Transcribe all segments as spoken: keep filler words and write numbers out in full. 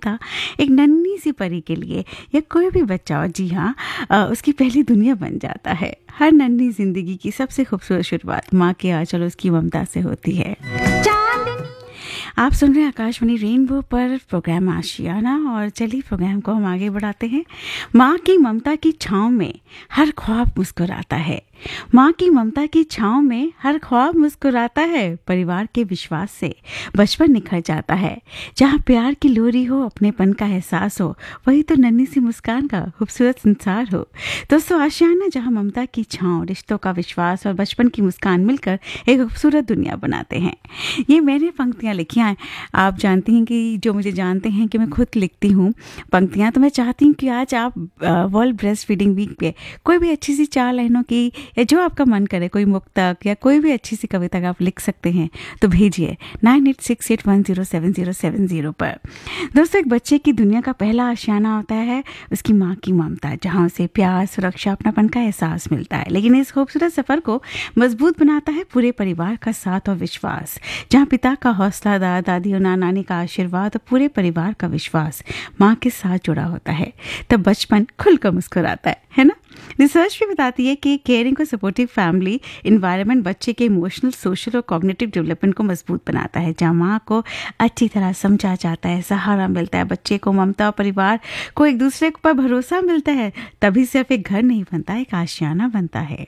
ममता एक नन्ही सी परी के लिए या कोई भी बच्चा हो, जी हाँ, उसकी पहली दुनिया बन जाता है। हर नन्ही जिंदगी की सबसे खूबसूरत शुरुआत माँ के आंचल उसकी ममता से होती है। आप सुन रहे हैं आकाशवाणी रेनबो पर प्रोग्राम आशियाना, और चलिए प्रोग्राम को हम आगे बढ़ाते हैं। माँ की ममता की छाँव में हर ख्वाब मुस्कुराता है। माँ की ममता की छाँव में हर ख्वाब मुस्कुराता है। परिवार के विश्वास से बचपन निखर जाता है। जहाँ प्यार की लोरी हो, अपनेपन का एहसास हो, वही तो नन्ही सी मुस्कान का खूबसूरत संसार हो। दोस्तों, आशियाना जहाँ ममता की छाँव, रिश्तों का विश्वास और बचपन की मुस्कान मिलकर एक खूबसूरत दुनिया बनाते हैं। ये मैंने पंक्तियाँ लिखी हैं। आप जानती हैं कि जो मुझे जानते हैं कि मैं खुद लिखती हूँ पंक्तियाँ, तो मैं चाहती हूँ कि आज आप वर्ल्ड ब्रेस्ट फीडिंग वीक पे कोई भी अच्छी सी चार लाइनों की, या जो आपका मन करे, कोई मुक्तक या कोई भी अच्छी सी कविता का आप लिख सकते हैं, तो भेजिए nine eight six eight one zero seven zero seven zero पर। दोस्तों, एक बच्चे की दुनिया का पहला आशियाना होता है उसकी माँ की ममता, जहाँ उसे प्यार, सुरक्षा, अपनापन का एहसास मिलता है। लेकिन इस खूबसूरत सफर को मजबूत बनाता है पूरे परिवार का साथ और विश्वास, जहाँ पिता का हौसला, दादा दादी और नाना नानी का आशीर्वाद और पूरे परिवार का विश्वास माँ के साथ जुड़ा होता है। तब बचपन खुलकर मुस्कुराता है, है ना? रिसर्च भी बताती है कि केयरिंग और सपोर्टिव फैमिली इन्वायरमेंट बच्चे के इमोशनल, सोशल और कॉग्निटिव डेवलपमेंट को मजबूत बनाता है। जहाँ माँ को अच्छी तरह समझा जाता है, सहारा मिलता है, बच्चे को ममता और परिवार को एक दूसरे पर भरोसा मिलता है, तभी सिर्फ एक घर नहीं बनता, एक आशियाना बनता है।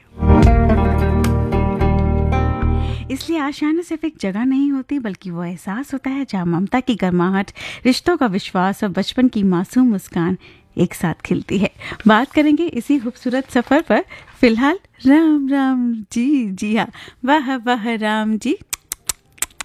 इसलिए आशियाना सिर्फ एक जगह नहीं होती, बल्कि वो एहसास होता है जहाँ ममता की गर्माहट, रिश्तों का विश्वास और बचपन की मासूम मुस्कान एक साथ खिलती है। बात करेंगे इसी खूबसूरत सफर पर। फिलहाल राम राम जी, जी हाँ, वाह वाह राम जी।